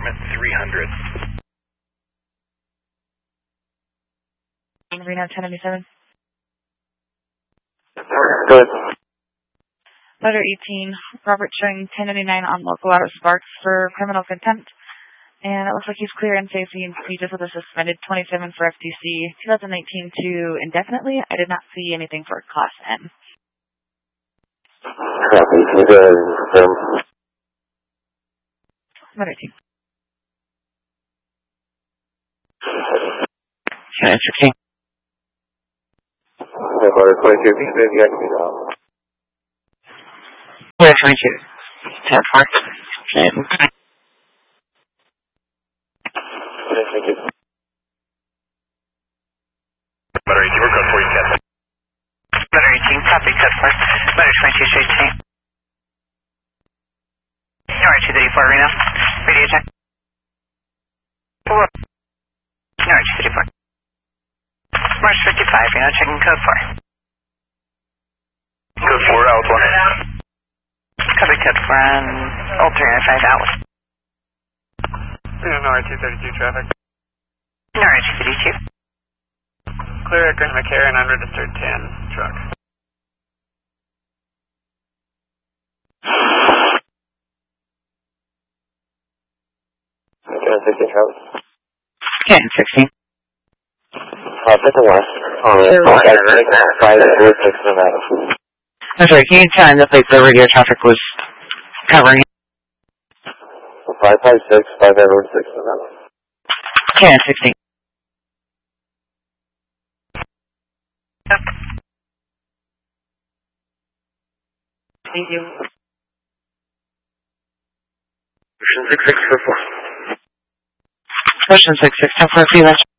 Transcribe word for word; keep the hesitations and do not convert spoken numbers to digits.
apartment three hundred. Reno ten ninety-seven. Good. Letter eighteen, Robert showing ten ninety-nine on local out of Sparks for criminal contempt. And it looks like he's clear in safety and procedures with a suspended twenty-seven for F T C, twenty nineteen to indefinitely. I did not see anything for Class N. Copy. You go ahead and confirm. Letter eighteen. ten sixteen. Letter twenty-two, you said you got to be off. Letter twenty-two. ten four. Thank you. Letter eighteen, we're code for you, Captain. Letter eighteen, copy, code four. Letter twenty-two, straight to me. Norwich two thirty-four, Reno. Radio check. Norwich two thirty-four. March fifty-five, Reno, checking code four. Code four, out one. Copy, code four on Old three oh five, out. Reno, Norwich two thirty-two traffic. Norwich two thirty-two. Clear at Grand McCarran, unregistered ten truck. ten sixteen, Travis. ten sixteen. Uh, fifth and west. On the five four six Nevada. I'm sorry, can you tell him the place the radio traffic was covering? five five six, five four six Nevada. ten sixteen. Thank you. Ocean six six four four. Ocean six six, ten four,